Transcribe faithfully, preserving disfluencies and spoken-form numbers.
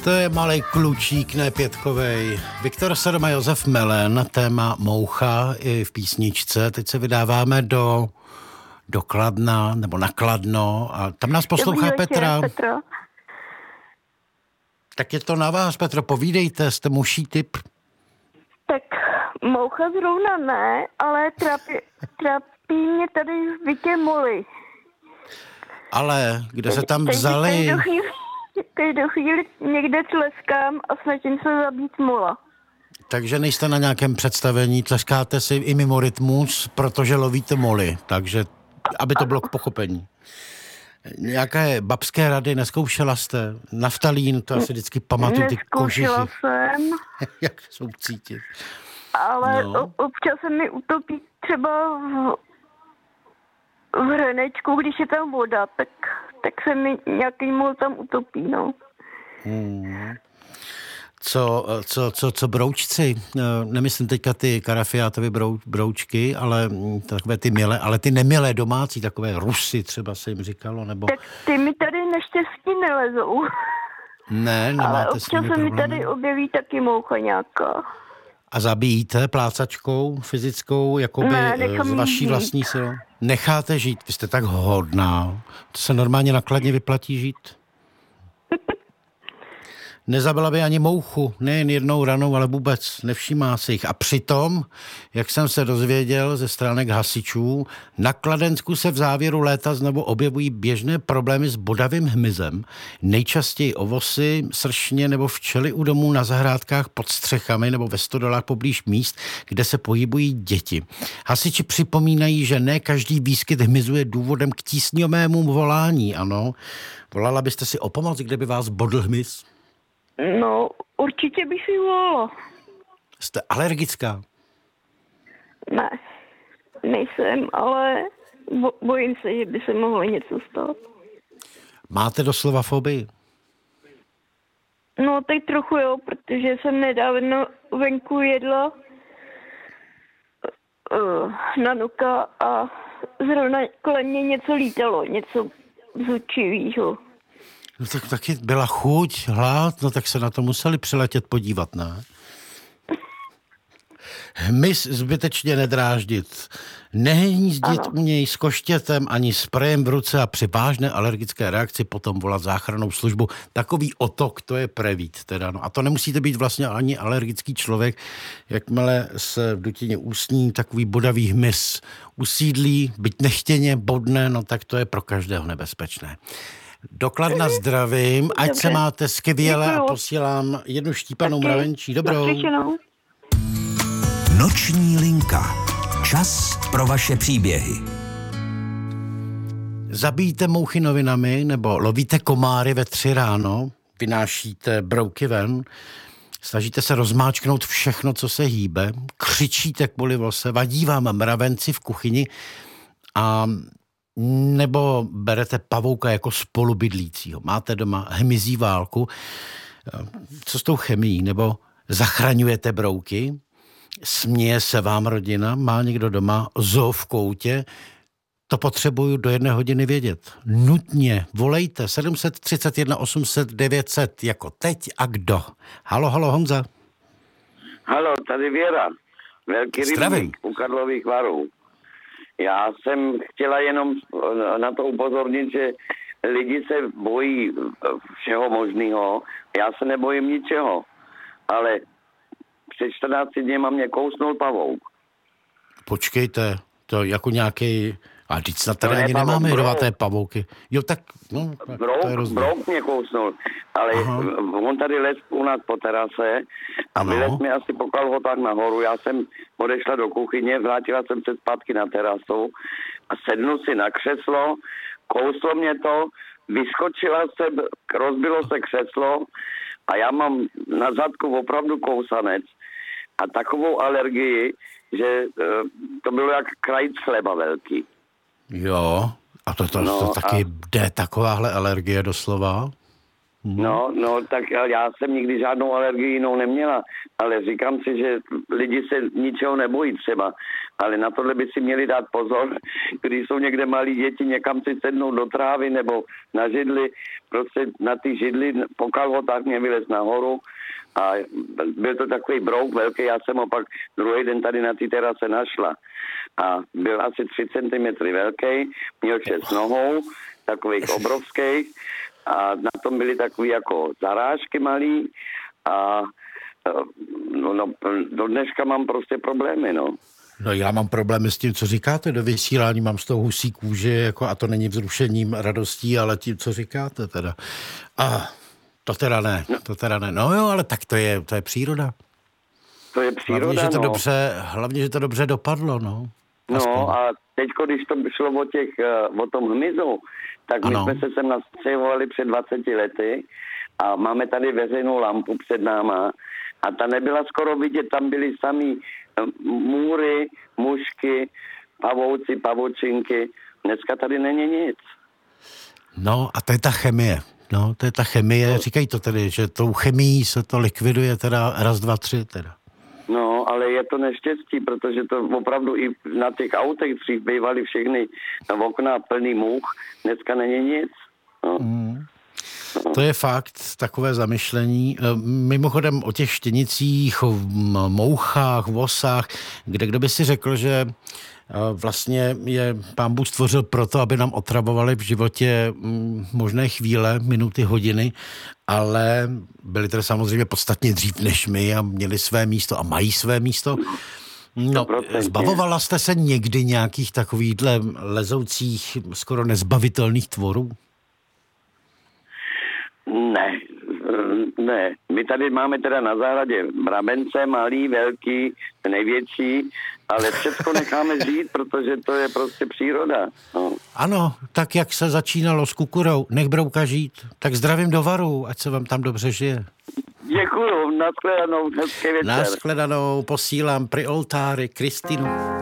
To je malej klučík, ne pětkovej. Viktor Sadoma, Josef Melen, téma moucha i v písničce. Teď se vydáváme do, do Kladna, nebo na Kladno a tam nás poslouchá Dobrý Petra. večer, Petro. Tak je to na vás, Petro, povídejte, jste muší typ. Tak moucha zrovna ne, ale trápí, trápí mě tady v bytě moly. Ale kde se tam Takže vzali? Každou chvíli, každou chvíli někde tleskám a snažím se zabít mola. Takže nejste na nějakém představení, tleskáte si i mimo rytmus, protože lovíte moly, takže aby to bylo k pochopení. Nějaké babské rady neskoušela jste? Naftalín, to asi vždycky pamatuju ty kožichy. Neskoušela jsem, Jak jsou cítit. ale No. no. občas se mi utopí třeba v, v hrnečku, když je tam voda, tak, tak se mi nějaký mol tam utopí, no. Hmm. Co, co, co, co broučci, nemyslím teďka ty karafiátové brou, broučky, ale takové ty milé, ale ty nemilé domácí, takové rusy třeba se jim říkalo, nebo... Tak ty mi tady naštěstí nelezou. Ne, nemáte Ale s občas nimi se mi problémy. tady objeví taky moucha nějaká. A zabijíte plácačkou fyzickou, jakoby Ne, nechám z jí vaší žít. vlastní silou? Necháte žít, vy jste tak hodná. To se normálně nakladně vyplatí žít. Nezabila by ani mouchu, nejen jednou ranou, ale vůbec nevšímá se jich. A přitom, jak jsem se dozvěděl ze stránek hasičů, na Kladensku se v závěru léta znovu objevují běžné problémy s bodavým hmyzem. Nejčastěji ovosy, sršně nebo včely u domů na zahrádkách pod střechami nebo ve stodolách poblíž míst, kde se pohybují děti. Hasiči připomínají, že ne každý výskyt hmyzu je důvodem k tísňovému volání, ano. Volala byste si o pomoc, kdyby vás bodl hmyz? No, určitě bych si volala. Jste alergická? Ne, nejsem, ale bo- bojím se, že by se mohlo něco stát. Máte doslova fobii? No, tak trochu jo, protože jsem nedávno venku jedla uh, na nuka a zrovna kolem mě něco lítalo, něco zučivýho. No tak taky byla chuť, hlad, no tak se na to museli přiletět podívat, ne? Hmyz zbytečně nedráždit. Nehnízdit Ano. u něj s koštětem ani sprejem v ruce a při vážné alergické reakci potom volat záchrannou službu. Takový otok, to je prevít teda. No. A to nemusíte být vlastně ani alergický člověk. Jakmile se v dutině ústní takový bodavý hmyz usídlí, byť nechtěně bodne, no tak to je pro každého nebezpečné. Dokladna zdravím, ať Dobře. se máte skvěle a Děkuju. posílám jednu štípanou Taky. mravenčí. Dobrou. Naslyšenou. Noční linka. Čas pro vaše příběhy. Zabíjíte mouchy novinami nebo lovíte komáry ve tři ráno, vynášíte brouky ven, snažíte se rozmáčknout všechno, co se hýbe, křičíte kvůli vose, vadí vám mravenci v kuchyni a nebo berete pavouka jako spolubydlícího. Máte doma hmyzí válku. Co s tou chemií? Nebo zachraňujete brouky? Směje se vám rodina? Má někdo doma zoo v koutě? To potřebuju do jedné hodiny vědět. Nutně volejte sedm set třicet jedna osm set devět set jako teď a kdo. Halo, halo, Honza. Halo, tady Věra. Velký Zdravím. rybník u Karlových Varů. Já jsem chtěla jenom na to upozornit, že lidi se bojí všeho možného. Já se nebojím ničeho. Ale před čtrnácti dněma mě kousnul pavouk. Počkejte, to jako nějaký... A teď snad To tady je ani pavouk, nemáme brouk. jedovaté pavouky. Jo, tak, no, tak to je Brouk, rozdíl. brouk mě kousnul, ale Aha. on tady les u nás po terase a Ano. vylez mi asi po kalhotách nahoru. Já jsem odešla do kuchyně, vrátila jsem se zpátky na terasu a sednu si na křeslo, kouslo mě to, vyskočila jsem, rozbilo se křeslo a já mám na zadku opravdu kousanec a takovou alergii, že e, to bylo jak krajíc chleba velký. Jo, a to, to, No to taky a- jde takováhle alergie doslova? No, no, tak já jsem nikdy žádnou alergii jinou neměla, ale říkám si, že lidi se ničeho nebojí třeba, ale na tohle by si měli dát pozor, když jsou někde malí děti, někam si sednou do trávy nebo na židli, prostě na ty židli po kalhotách mě vylez nahoru a byl to takový brouk velký, já jsem ho pak druhý den tady na té terase našla a byl asi tři centimetry velký, měl šest nohou, takových obrovských, a na tom byly takové jako zarážky malý a no, no, do dneška mám prostě problémy, no. No já mám problémy s tím, co říkáte do vysílání, mám z toho husí kůži, jako, a to není vzrušením radostí, ale tím, co říkáte teda. A to teda ne, to teda ne. No jo, ale tak to je, to je příroda. To je příroda, hlavně, že to no. dobře, hlavně, že to dobře dopadlo, no. Aspoň. No a teď, když to šlo o, těch, o tom hmyzu, tak my ano. jsme se sem nastěhovali před dvaceti lety a máme tady veřejnou lampu před náma a ta nebyla skoro vidět, tam byly samý můry, mušky, pavouci, pavočinky. Dneska tady není nic. No a to je ta chemie. No, to je ta chemie, no. Říkají to tedy, že tou chemií se to likviduje teda raz, dva, tři teda. No, ale je to neštěstí, protože to opravdu i na těch autech dřív bývaly všechny okna plný much, dneska není nic. No. Mm. To je fakt, takové zamyšlení. Mimochodem o těch štěnicích, o mouchách, vosách, kde kdo by si řekl, že vlastně je Pán Bůh stvořil proto, aby nám otravovali v životě možné chvíle, minuty, hodiny, ale byli tedy samozřejmě podstatně dřív než my a měli své místo a mají své místo. No, zbavovala jste se někdy nějakých takovýchhle lezoucích, skoro nezbavitelných tvorů? Ne, ne. My tady máme teda na zahradě mravence, malý, velký, největší, ale všechno necháme žít, protože to je prostě příroda. No. Ano, tak jak se začínalo s kukurou, nech brouka žít. Tak zdravím do Varu, ať se vám tam dobře žije. Děkuju, nashledanou, hezký večer. Nashledanou, posílám pri oltári Kristinu.